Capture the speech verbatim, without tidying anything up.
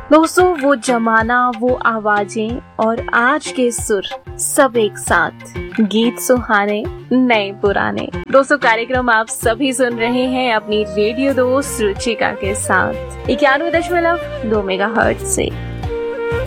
दोस्तों वो जमाना, वो आवाजें और आज के सुर सब एक साथ, गीत सुहाने नए पुराने। दोस्तों कार्यक्रम आप सभी सुन रहे हैं अपनी रेडियो दोस्त रुचिका के साथ इक्यानवे दशमलव दो मेगा हर्ट्ज से।